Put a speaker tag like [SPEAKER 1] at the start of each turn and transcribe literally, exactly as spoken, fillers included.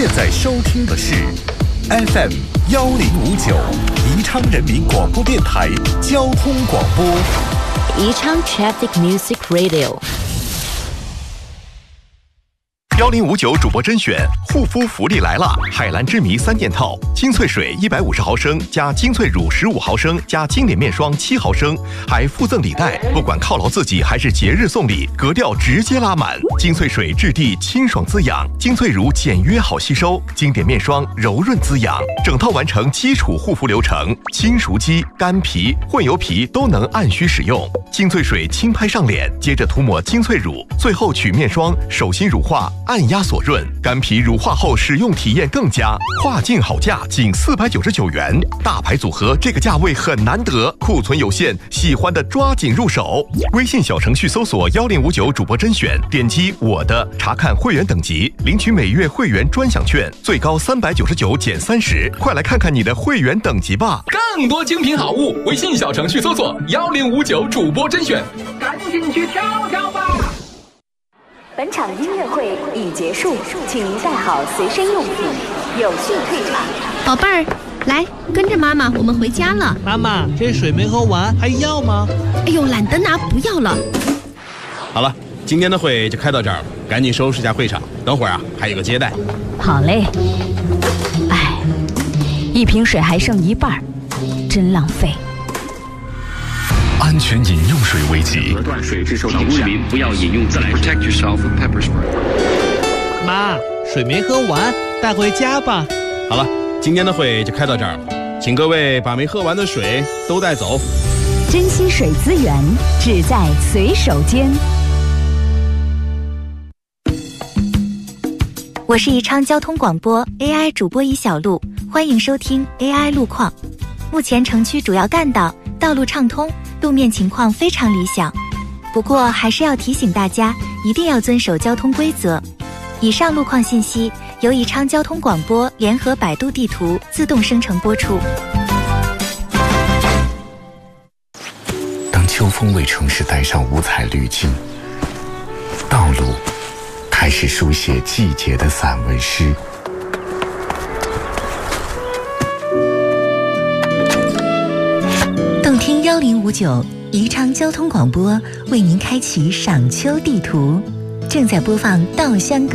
[SPEAKER 1] 现在收听的是 F M 幺零五九宜昌人民广播电台交通广播。
[SPEAKER 2] 宜昌 Traffic Music Radio。
[SPEAKER 3] 幺零五九主播甄选，护肤福利来了！海蓝之谜三件套，精粹水一百五十毫升加精粹乳十五毫升加经典面霜七毫升，还附赠礼袋，不管犒劳自己还是节日送礼，格调直接拉满。精粹水质地清爽滋养，精粹乳简约好吸收，经典面霜柔润滋养，整套完成基础护肤流程，轻熟肌、干皮、混油皮都能按需使用。精粹水轻拍上脸，接着涂抹精粹乳，最后取面霜手心乳化。按压锁润，干皮乳化后使用体验更佳，跨境好价仅四百九十九元，大牌组合这个价位很难得，库存有限，喜欢的抓紧入手。微信小程序搜索幺零五九主播甄选，点击我的查看会员等级，领取每月会员专享券，最高三百九十九减三十，快来看看你的会员等级吧！
[SPEAKER 4] 更多精品好物，微信小程序搜索幺零五九主播甄选，赶紧去挑挑吧！
[SPEAKER 5] 本场音乐会已结束，请您带好随身用品，有序退场。
[SPEAKER 6] 宝贝儿，来跟着妈妈，我们回家了。
[SPEAKER 7] 妈妈，这水没喝完，还要吗？
[SPEAKER 6] 哎呦，懒得拿，不要了。
[SPEAKER 8] 好了，今天的会就开到这儿了，赶紧收拾一下会场，等会儿啊还有个接待。
[SPEAKER 2] 好嘞。哎，一瓶水还剩一半，真浪费。
[SPEAKER 1] 安全饮用水危机，
[SPEAKER 9] 断水质受到污染，民不要饮用自来水。Protect yourself with pepper spray。
[SPEAKER 7] 妈，水没喝完，带回家吧。
[SPEAKER 8] 好了，今天的会就开到这儿了，请各位把没喝完的水都带走。
[SPEAKER 5] 珍惜水资源，只在随手间。我是宜昌交通广播 A I 主播乙小璐，欢迎收听 A I 路况。目前城区主要干道道路畅通，路面情况非常理想，不过还是要提醒大家一定要遵守交通规则。以上路况信息由宜昌交通广播联合百度地图自动生成播出。
[SPEAKER 1] 当秋风为城市带上五彩滤镜，道路开始书写季节的散文诗。
[SPEAKER 5] 动听幺零五九宜昌交通广播为您开启赏秋地图，正在播放稻香歌。